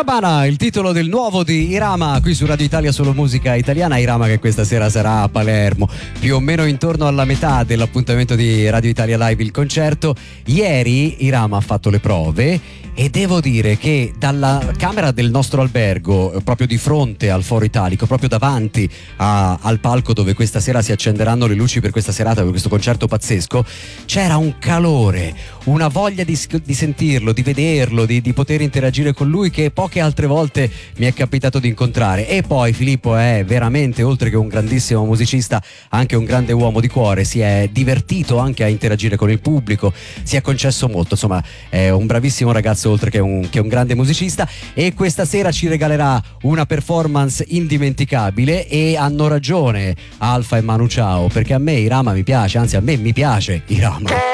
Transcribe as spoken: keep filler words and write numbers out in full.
Cabana, il titolo del nuovo di Irama qui su Radio Italia Solo Musica Italiana. Irama che questa sera sarà a Palermo, più o meno intorno alla metà dell'appuntamento di Radio Italia Live, il concerto. Ieri Irama ha fatto le prove e devo dire che dalla camera del nostro albergo, proprio di fronte al Foro Italico, proprio davanti a, al palco dove questa sera si accenderanno le luci per questa serata, per questo concerto pazzesco, c'era un calore, una voglia di, di sentirlo, di vederlo, di, di poter interagire con lui che poche altre volte mi è capitato di incontrare. E poi Filippo è veramente, oltre che un grandissimo musicista, anche un grande uomo di cuore. Si è divertito anche a interagire con il pubblico, si è concesso molto, insomma è un bravissimo ragazzo oltre che un, che un grande musicista, e questa sera ci regalerà una performance indimenticabile. E hanno ragione Alfa e Manu Ciao, perché a me Irama mi piace, anzi a me mi piace Irama.